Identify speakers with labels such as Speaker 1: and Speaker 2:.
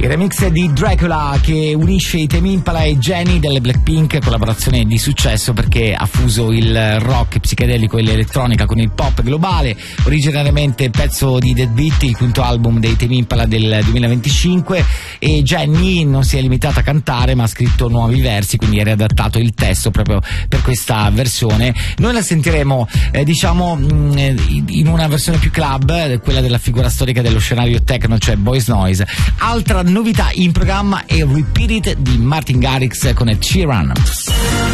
Speaker 1: Il remix di Dracula che unisce i Tame Impala e Jenny delle Blackpink, collaborazione di successo perché ha fuso il rock psichedelico e l'elettronica con il pop globale. Originariamente pezzo di Dead Beat, il quinto album dei Tame Impala del 2025, e Jenny non si è limitata a cantare ma ha scritto nuovi versi, quindi ha riadattato il testo proprio per questa versione. Noi la sentiremo in una versione più club, quella della figura storica dello scenario techno, cioè Boys Noise. Altra novità in programma è Repeat It di Martin Garrix con Ed Sheeran.